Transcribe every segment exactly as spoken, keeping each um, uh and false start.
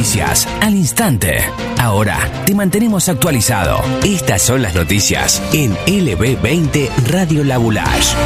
noticias al instante. Ahora te mantenemos actualizado. Estas son las noticias en L B veinte Radio Labulash.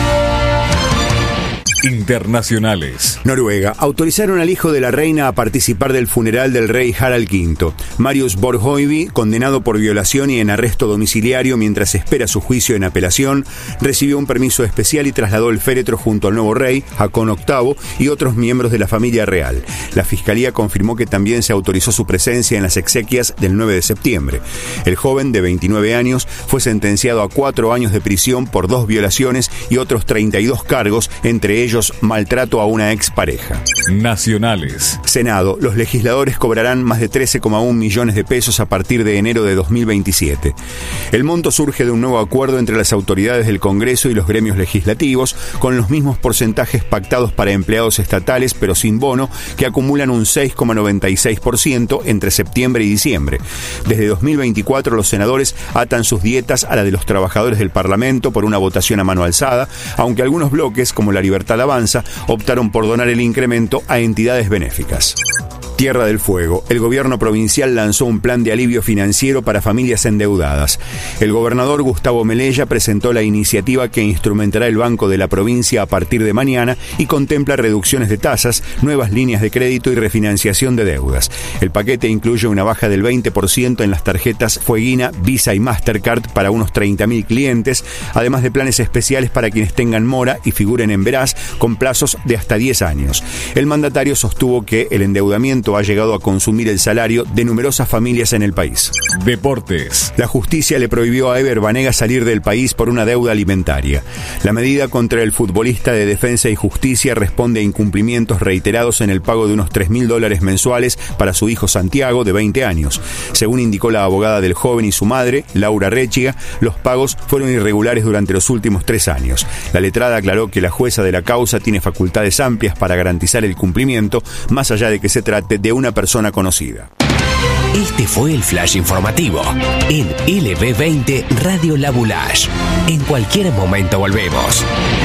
Internacionales. Noruega. Autorizaron al hijo de la reina a participar del funeral del rey Harald quinto. Marius Borghoivi, condenado por violación y en arresto domiciliario mientras espera su juicio en apelación, recibió un permiso especial y trasladó el féretro junto al nuevo rey, Haakon octavo, y otros miembros de la familia real. La fiscalía confirmó que también se autorizó su presencia en las exequias del nueve de septiembre. El joven, de veintinueve años, fue sentenciado a cuatro años de prisión por dos violaciones y otros treinta y dos cargos, entre ellos ellos maltrato a una expareja. Nacionales. Senado. Los legisladores cobrarán más de trece coma uno millones de pesos a partir de enero de dos mil veintisiete. El monto surge de un nuevo acuerdo entre las autoridades del Congreso y los gremios legislativos, con los mismos porcentajes pactados para empleados estatales, pero sin bono, que acumulan un seis coma noventa y seis por ciento entre septiembre y diciembre. Desde dos mil veinticuatro, los senadores atan sus dietas a la de los trabajadores del Parlamento por una votación a mano alzada, aunque algunos bloques, como la Libertad Avanza, optaron por donar el incremento a entidades benéficas. Tierra del Fuego. El gobierno provincial lanzó un plan de alivio financiero para familias endeudadas. El gobernador Gustavo Melella presentó la iniciativa que instrumentará el Banco de la provincia a partir de mañana y contempla reducciones de tasas, nuevas líneas de crédito y refinanciación de deudas. El paquete incluye una baja del veinte por ciento en las tarjetas Fueguina, Visa y Mastercard para unos treinta mil clientes, además de planes especiales para quienes tengan mora y figuren en veraz con plazos de hasta diez años. El mandatario sostuvo que el endeudamiento ha llegado a consumir el salario de numerosas familias en el país. Deportes. La justicia le prohibió a Ever Banega salir del país por una deuda alimentaria. La medida contra el futbolista de Defensa y Justicia responde a incumplimientos reiterados en el pago de unos tres mil dólares mensuales para su hijo Santiago, de veinte años. Según indicó la abogada del joven y su madre, Laura Rechiga, los pagos fueron irregulares durante los últimos tres años. La letrada aclaró que la jueza de la causa tiene facultades amplias para garantizar el cumplimiento, más allá de que se trate de una persona conocida. Este fue el flash informativo en L B veinte Radio Labulash. En cualquier momento volvemos.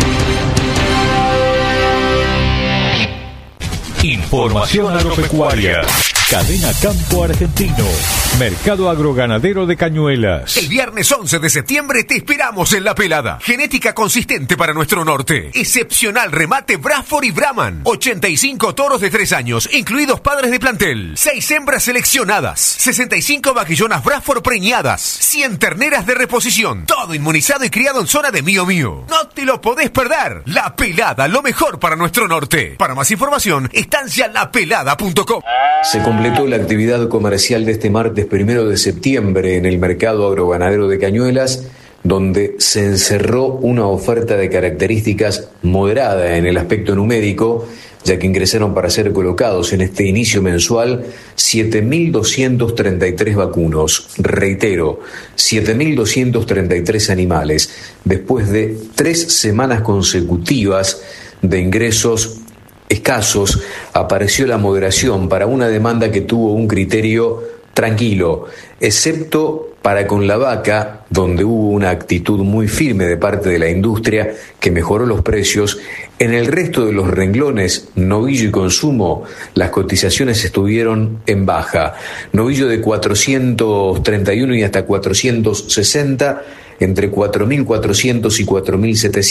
Información agropecuaria. Cadena Campo Argentino. Mercado Agroganadero de Cañuelas. El viernes once de septiembre te esperamos en La Pelada. Genética consistente para nuestro norte. Excepcional remate Bradford y Brahman. ochenta y cinco toros de tres años, incluidos padres de plantel. seis hembras seleccionadas. sesenta y cinco vaquillonas Bradford preñadas. cien terneras de reposición. Todo inmunizado y criado en zona de Mío Mío. No te lo podés perder. La Pelada, lo mejor para nuestro norte. Para más información, estancia la pelada punto com. Se completó la actividad comercial de este martes primero de septiembre en el mercado agroganadero de Cañuelas, donde se encerró una oferta de características moderada en el aspecto numérico, ya que ingresaron para ser colocados en este inicio mensual siete mil doscientos treinta y tres vacunos. Reitero, siete mil doscientos treinta y tres animales, después de tres semanas consecutivas de ingresos escasos, apareció la moderación para una demanda que tuvo un criterio tranquilo, excepto para con la vaca, donde hubo una actitud muy firme de parte de la industria que mejoró los precios. En el resto de los renglones, novillo y consumo, las cotizaciones estuvieron en baja. Novillo de cuatrocientos treinta y uno y hasta cuatrocientos sesenta, entre cuatro mil cuatrocientos y cuatro mil setecientos.